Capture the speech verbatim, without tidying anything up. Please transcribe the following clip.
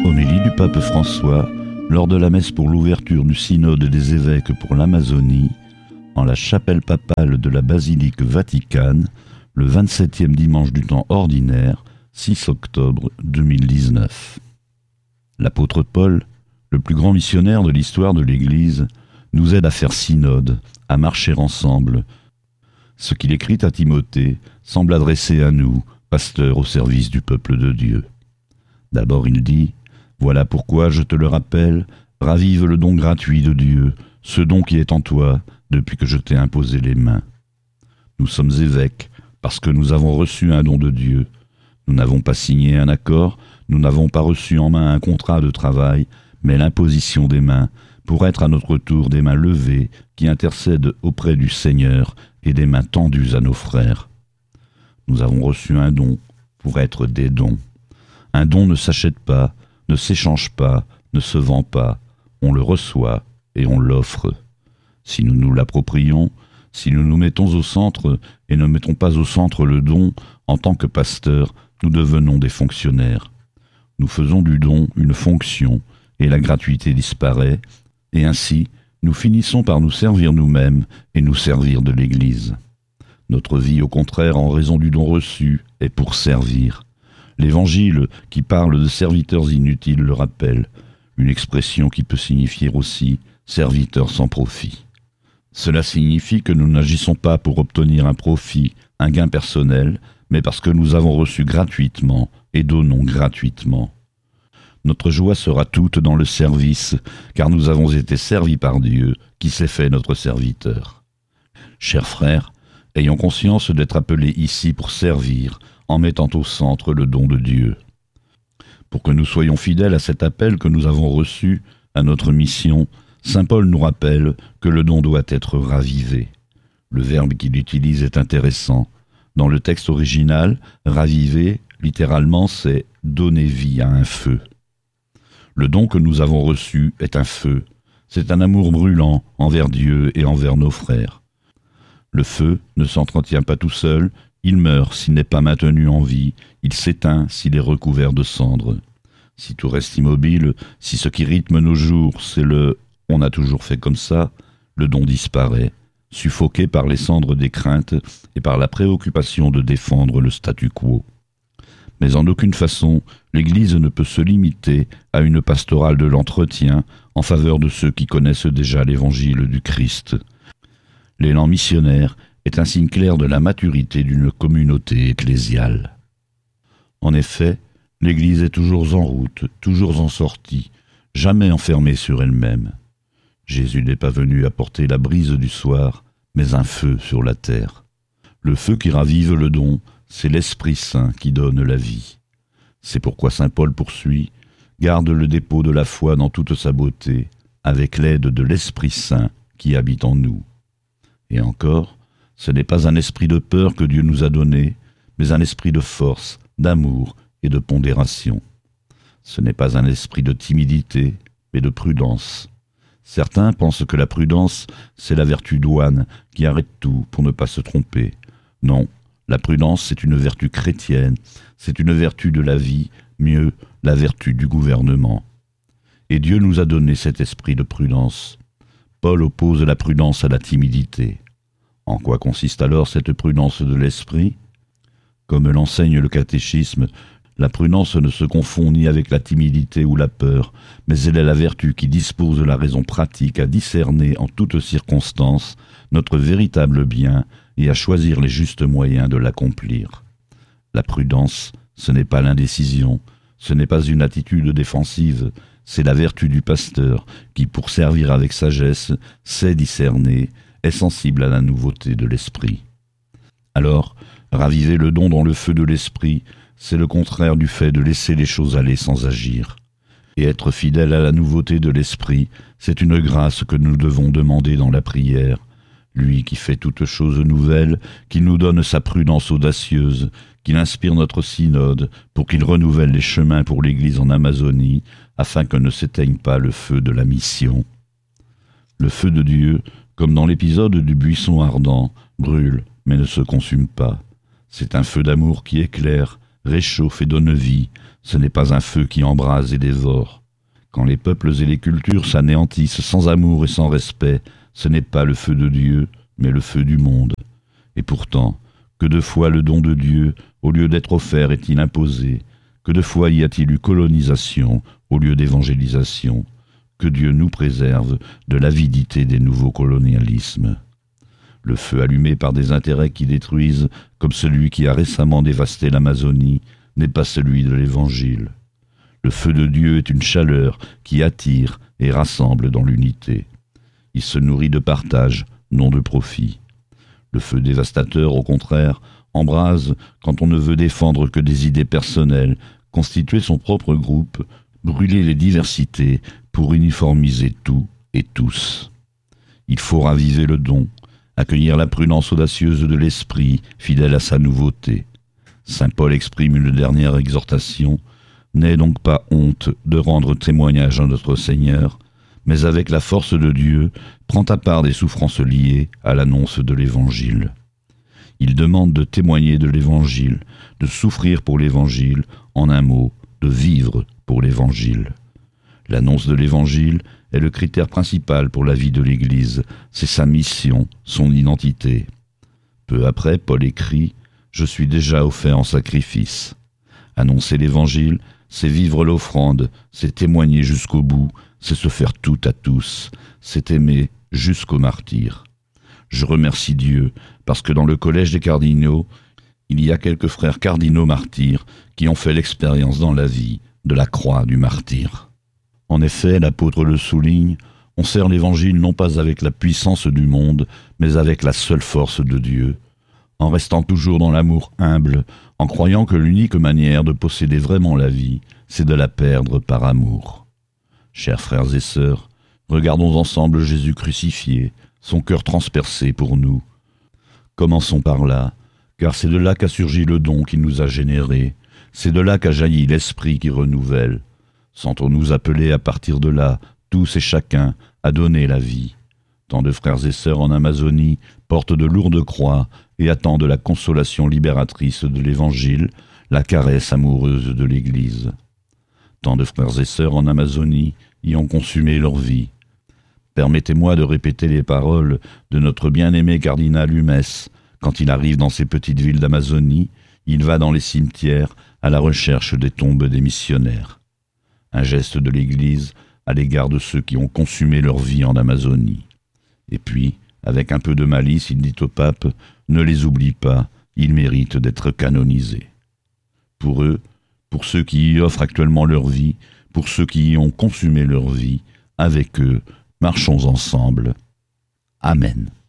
Homélie du pape François lors de la messe pour l'ouverture du synode des évêques pour l'Amazonie en la chapelle papale de la basilique Vaticane le vingt-septième dimanche du temps ordinaire, six octobre deux mille dix-neuf. L'apôtre Paul, le plus grand missionnaire de l'histoire de l'Église, nous aide à faire synode, à marcher ensemble. Ce qu'il écrit à Timothée semble adresser à nous, pasteurs au service du peuple de Dieu. D'abord il dit « Voilà pourquoi, je te le rappelle, ravive le don gratuit de Dieu, ce don qui est en toi depuis que je t'ai imposé les mains. Nous sommes évêques parce que nous avons reçu un don de Dieu. Nous n'avons pas signé un accord, nous n'avons pas reçu en main un contrat de travail, mais l'imposition des mains, pour être à notre tour des mains levées qui intercèdent auprès du Seigneur et des mains tendues à nos frères. Nous avons reçu un don pour être des dons. Un don ne s'achète pas, ne s'échange pas, ne se vend pas. On le reçoit et on l'offre. Si nous nous l'approprions, si nous nous mettons au centre et ne mettons pas au centre le don, en tant que pasteurs, nous devenons des fonctionnaires. Nous faisons du don une fonction et la gratuité disparaît, et ainsi nous finissons par nous servir nous-mêmes et nous servir de l'Église. Notre vie, au contraire, en raison du don reçu, est pour servir. L'Évangile, qui parle de serviteurs inutiles, le rappelle, une expression qui peut signifier aussi « serviteurs sans profit ». Cela signifie que nous n'agissons pas pour obtenir un profit, un gain personnel, mais parce que nous avons reçu gratuitement et donnons gratuitement. Notre joie sera toute dans le service, car nous avons été servis par Dieu, qui s'est fait notre serviteur. Chers frères, ayons conscience d'être appelés ici pour servir, en mettant au centre le don de Dieu. Pour que nous soyons fidèles à cet appel que nous avons reçu, à notre mission, saint Paul nous rappelle que le don doit être ravivé. Le verbe qu'il utilise est intéressant. Dans le texte original, raviver, littéralement, c'est donner vie à un feu. Le don que nous avons reçu est un feu. C'est un amour brûlant envers Dieu et envers nos frères. Le feu ne s'entretient pas tout seul, il meurt s'il n'est pas maintenu en vie, il s'éteint s'il est recouvert de cendres. Si tout reste immobile, si ce qui rythme nos jours, c'est le « on a toujours fait comme ça », le don disparaît, suffoqué par les cendres des craintes et par la préoccupation de défendre le statu quo. Mais en aucune façon, l'Église ne peut se limiter à une pastorale de l'entretien en faveur de ceux qui connaissent déjà l'Évangile du Christ. L'élan missionnaire est un signe clair de la maturité d'une communauté ecclésiale. En effet, l'Église est toujours en route, toujours en sortie, jamais enfermée sur elle-même. Jésus n'est pas venu apporter la brise du soir, mais un feu sur la terre. Le feu qui ravive le don, c'est l'Esprit Saint qui donne la vie. C'est pourquoi saint Paul poursuit « Garde le dépôt de la foi dans toute sa beauté, avec l'aide de l'Esprit Saint qui habite en nous. » Et encore, ce n'est pas un esprit de peur que Dieu nous a donné, mais un esprit de force, d'amour et de pondération. Ce n'est pas un esprit de timidité, mais de prudence. Certains pensent que la prudence, c'est la vertu douane qui arrête tout pour ne pas se tromper. Non, la prudence, c'est une vertu chrétienne, c'est une vertu de la vie, mieux, la vertu du gouvernement. Et Dieu nous a donné cet esprit de prudence. Paul oppose la prudence à la timidité. En quoi consiste alors cette prudence de l'esprit ? Comme l'enseigne le catéchisme, la prudence ne se confond ni avec la timidité ou la peur, mais elle est la vertu qui dispose de la raison pratique à discerner en toutes circonstances notre véritable bien et à choisir les justes moyens de l'accomplir. La prudence, ce n'est pas l'indécision, ce n'est pas une attitude défensive, c'est la vertu du pasteur qui, pour servir avec sagesse, sait discerner, est sensible à la nouveauté de l'esprit. Alors, raviver le don dans le feu de l'esprit, c'est le contraire du fait de laisser les choses aller sans agir. Et être fidèle à la nouveauté de l'esprit, c'est une grâce que nous devons demander dans la prière. Lui qui fait toutes choses nouvelles, qu'il nous donne sa prudence audacieuse, qu'il inspire notre synode pour qu'il renouvelle les chemins pour l'Église en Amazonie, afin que ne s'éteigne pas le feu de la mission. Le feu de Dieu, comme dans l'épisode du buisson ardent, brûle, mais ne se consume pas. C'est un feu d'amour qui éclaire, réchauffe et donne vie. Ce n'est pas un feu qui embrase et dévore. Quand les peuples et les cultures s'anéantissent sans amour et sans respect, ce n'est pas le feu de Dieu, mais le feu du monde. Et pourtant, que de fois le don de Dieu, au lieu d'être offert, est-il imposé? Que de fois y a-t-il eu colonisation, au lieu d'évangélisation? Que Dieu nous préserve de l'avidité des nouveaux colonialismes. Le feu allumé par des intérêts qui détruisent, comme celui qui a récemment dévasté l'Amazonie, n'est pas celui de l'Évangile. Le feu de Dieu est une chaleur qui attire et rassemble dans l'unité. Il se nourrit de partage, non de profit. Le feu dévastateur, au contraire, embrase quand on ne veut défendre que des idées personnelles, constituer son propre groupe, brûler les diversités pour uniformiser tout et tous. Il faut raviver le don, accueillir la prudence audacieuse de l'esprit, fidèle à sa nouveauté. Saint Paul exprime une dernière exhortation. N'aie donc pas honte de rendre témoignage à notre Seigneur, mais avec la force de Dieu, prends ta part des souffrances liées à l'annonce de l'Évangile. Il demande de témoigner de l'Évangile, de souffrir pour l'Évangile, en un mot, de vivre pour l'Évangile. L'annonce de l'Évangile est le critère principal pour la vie de l'Église, c'est sa mission, son identité. Peu après, Paul écrit « Je suis déjà offert en sacrifice ». Annoncer l'Évangile, c'est vivre l'offrande, c'est témoigner jusqu'au bout, c'est se faire tout à tous, c'est aimer jusqu'au martyr. Je remercie Dieu parce que dans le collège des cardinaux, il y a quelques frères cardinaux martyrs qui ont fait l'expérience dans la vie de la croix du martyr. En effet, l'apôtre le souligne, on sert l'Évangile non pas avec la puissance du monde, mais avec la seule force de Dieu, en restant toujours dans l'amour humble, en croyant que l'unique manière de posséder vraiment la vie, c'est de la perdre par amour. Chers frères et sœurs, regardons ensemble Jésus crucifié, son cœur transpercé pour nous. Commençons par là, car c'est de là qu'a surgi le don qui nous a générés, c'est de là qu'a jailli l'esprit qui renouvelle. Sentons-nous appelés à partir de là, tous et chacun, à donner la vie. Tant de frères et sœurs en Amazonie portent de lourdes croix et attendent la consolation libératrice de l'Évangile, la caresse amoureuse de l'Église. Tant de frères et sœurs en Amazonie y ont consumé leur vie. Permettez-moi de répéter les paroles de notre bien-aimé cardinal Humès. Quand il arrive dans ces petites villes d'Amazonie, il va dans les cimetières à la recherche des tombes des missionnaires. Un geste de l'Église à l'égard de ceux qui ont consumé leur vie en Amazonie. Et puis, avec un peu de malice, il dit au pape « Ne les oublie pas, ils méritent d'être canonisés. » Pour eux, pour ceux qui y offrent actuellement leur vie, pour ceux qui y ont consumé leur vie, avec eux, marchons ensemble. Amen.